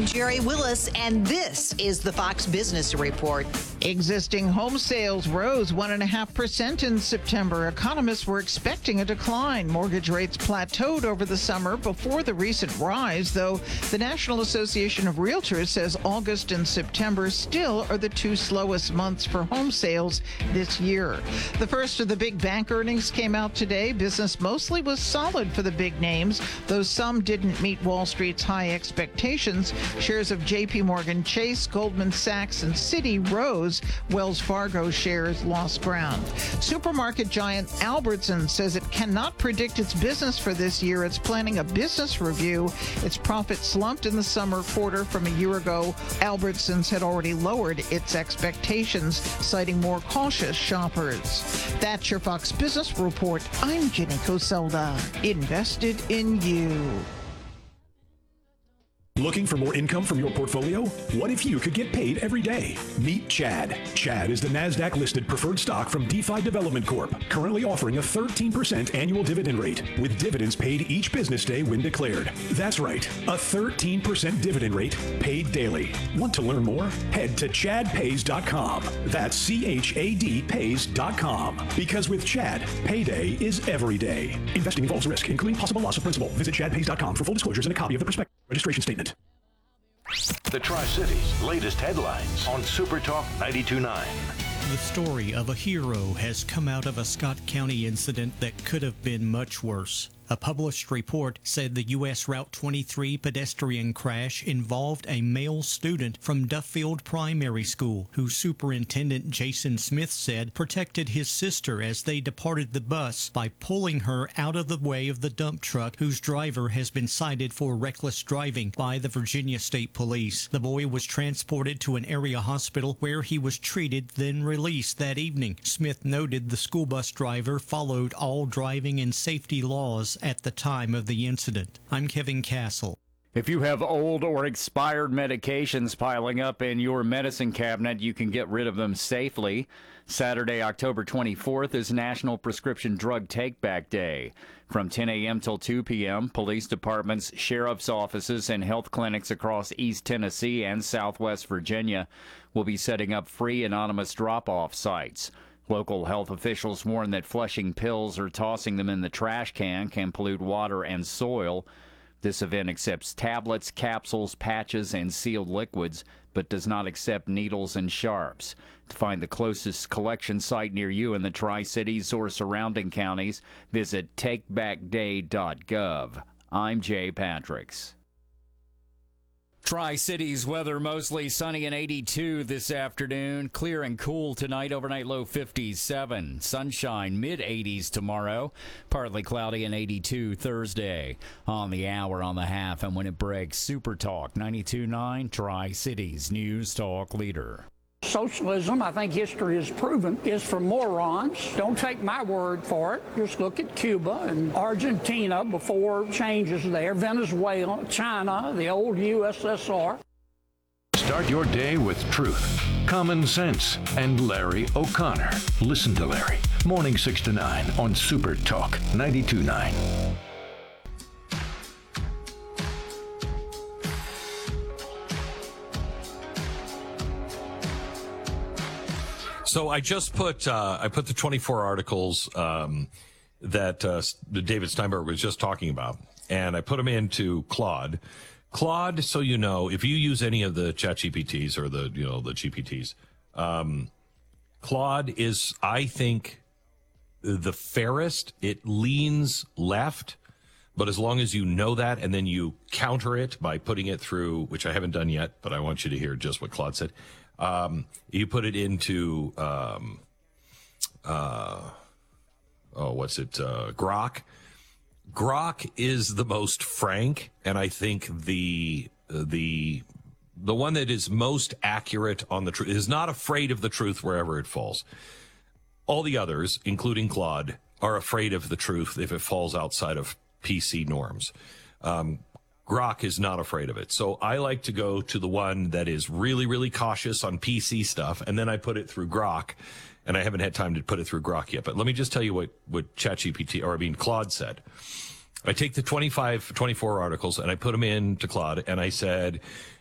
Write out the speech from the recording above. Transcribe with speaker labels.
Speaker 1: I'm Jerry Willis, and this is the Fox Business Report.
Speaker 2: Existing home sales rose 1.5% in September. Economists were expecting a decline. Mortgage rates plateaued over the summer before the recent rise, though the National Association of Realtors says August and September still are the two slowest months for home sales this year. The first of the big bank earnings came out today. Business mostly was solid for the big names, though some didn't meet Wall Street's high expectations. Shares of J.P. Morgan Chase, Goldman Sachs, and Citi rose. Wells Fargo shares lost ground. Supermarket giant Albertsons says it cannot predict its business for this year. It's planning a business review. Its profit slumped in the summer quarter from a year ago. Albertsons had already lowered its expectations, citing more cautious shoppers. That's your Fox Business Report. I'm Jenny Coselda. Invested in you.
Speaker 3: Looking for more income from your portfolio? What if you could get paid every day? Meet Chad. Chad is the NASDAQ-listed preferred stock from DeFi Development Corp., currently offering a 13% annual dividend rate, with dividends paid each business day when declared. That's right, a 13% dividend rate paid daily. Want to learn more? Head to chadpays.com. That's CHAD pays.com. Because with Chad, payday is every day. Investing involves risk, including possible loss of principal. Visit chadpays.com for full disclosures and a copy of the prospectus registration statement.
Speaker 4: The Tri-Cities' latest headlines on Super Talk 92.9.
Speaker 5: The story of a hero has come out of a Scott County incident that could have been much worse. A published report said the U.S. Route 23 pedestrian crash involved a male student from Duffield Primary School, who Superintendent Jason Smith said protected his sister as they departed the bus by pulling her out of the way of the dump truck, whose driver has been cited for reckless driving by the Virginia State Police. The boy was transported to an area hospital where he was treated, then released that evening. Smith noted the school bus driver followed all driving and safety laws at the time of the incident. I'm Kevin Castle.
Speaker 6: If you have old or expired medications piling up in your medicine cabinet, you can get rid of them safely. Saturday, October 24th is National Prescription Drug Take-Back Day. From 10 a.m. till 2 p.m., police departments, sheriff's offices, and health clinics across East Tennessee and Southwest Virginia will be setting up free anonymous drop-off sites. Local health officials warn that flushing pills or tossing them in the trash can pollute water and soil. This event accepts tablets, capsules, patches, and sealed liquids, but does not accept needles and sharps. To find the closest collection site near you in the Tri-Cities or surrounding counties, visit takebackday.gov. I'm Jay Patricks. Tri-Cities weather mostly sunny and 82 this afternoon. Clear and cool tonight. Overnight low 57. Sunshine mid-80s tomorrow. Partly cloudy and 82 Thursday. On the hour, on the half, and when it breaks, Super Talk 92.9 Tri-Cities News Talk Leader.
Speaker 7: Socialism, I think history has proven, is for morons. Don't take my word for it. Just look at Cuba and Argentina before changes there, Venezuela, China, the old USSR.
Speaker 4: Start your day with truth, common sense, and Larry O'Connor. Listen to Larry. Morning 6 to 9 on Super Talk 92.9.
Speaker 8: So I just put the 24 articles that David Steinberg was just talking about, and I put them into Claude. Claude, so you know, if you use any of the ChatGPTs or the GPTs, Claude is, I think, the fairest. It leans left, but as long as you know that and then you counter it by putting it through, which I haven't done yet, but I want you to hear just what Claude said. You put it into, Grok. Grok is the most frank, and I think the one that is most accurate on the truth, is not afraid of the truth wherever it falls. All the others, including Claude, are afraid of the truth if it falls outside of PC norms. Grok is not afraid of it. So I like to go to the one that is really, really cautious on PC stuff, and then I put it through Grok, and I haven't had time to put it through Grok yet. But let me just tell you what Claude said. I take the 24 articles, and I put them into Claude, and I said,